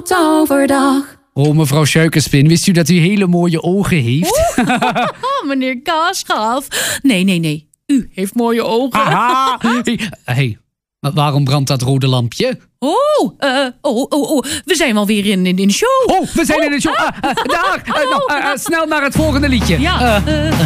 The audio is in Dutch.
Oud overdag. Oh, mevrouw Suikerspin, wist u dat u hele mooie ogen heeft? Meneer Kaasgaaf. Nee. U heeft mooie ogen. Haha. Hey, maar waarom brandt dat rode lampje? We zijn wel weer in de show. Oh, we zijn in de show. Daar. Snel naar het volgende liedje. Ja.